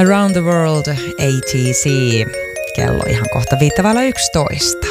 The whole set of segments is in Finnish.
Around the World ATC. Kello ihan kohta 11.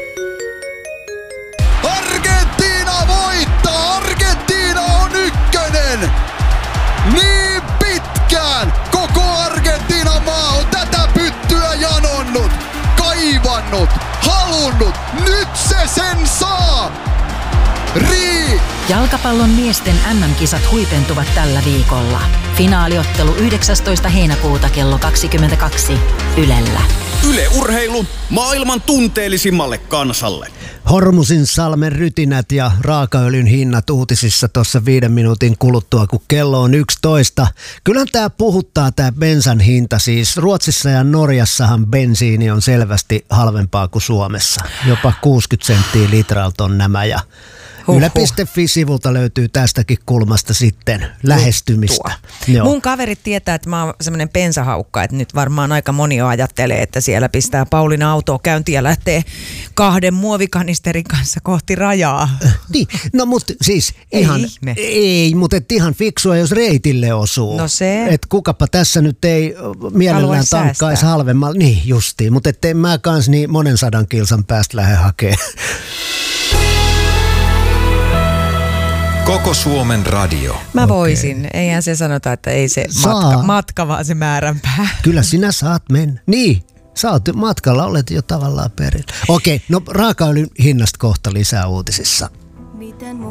Argentiina voittaa! Argentiina on ykkönen! Niin pitkään koko Argentiinan maa on tätä pyttyä janonnut, kaivannut, halunnut. Nyt se sen saa! Jalkapallon miesten MM-kisat huipentuvat tällä viikolla. Finaaliottelu 19. heinäkuuta kello 22 Ylellä. Yle Urheilu maailman tunteellisimmalle kansalle. Hormusin salmen rytinät ja raakaöljyn hinnat uutisissa tuossa 5 minuutin kuluttua, kun kello on 11. Kyllähän tämä puhuttaa tämä bensan hinta. Siis Ruotsissa ja Norjassahan bensiini on selvästi halvempaa kuin Suomessa. Jopa 60 senttiä litralta on nämä ja Yle.fi-sivulta löytyy tästäkin kulmasta sitten lähestymistä. Mun kaverit tietää, että mä oon semmoinen bensahaukka, että nyt varmaan aika moni ajattelee, että siellä pistää Pauliina autoa käyntiin ja lähtee 2 muovikanisterin kanssa kohti rajaa. Niin, no mutta siis ihan fiksua, jos reitille osuu. No se. Et kukapa tässä nyt ei mielellään tankkaisi halvemmalla. Niin justiin, mutta ettei mä kans niin monen 100 kilsan päästä lähde hakemaan. Koko Suomen radio. Mä voisin. Eihän se sanota, että ei se matka vaan se määränpää. Kyllä sinä saat mennä. Niin, sä oot matkalla, olet jo tavallaan perillä. Okei, no raakaöljyn hinnasta kohta lisää uutisissa.